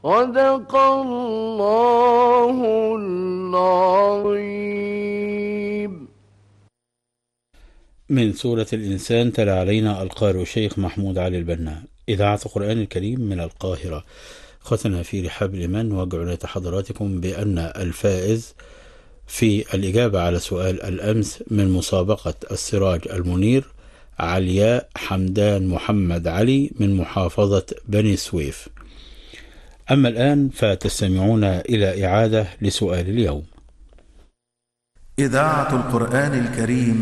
صدق الله العظيم. من سورة الإنسان تلا علينا القارئ الشيخ محمود علي البنا، إذاعة القرآن الكريم من القاهرة. ختنا في رحاب الإيمان وجعلنا حضراتكم بأن الفائز في الإجابة على سؤال الأمس من مسابقة السراج المنير علياء حمدان محمد علي من محافظة بني سويف. أما الآن فتستمعون إلى إعادة لسؤال اليوم. إذاعة القرآن الكريم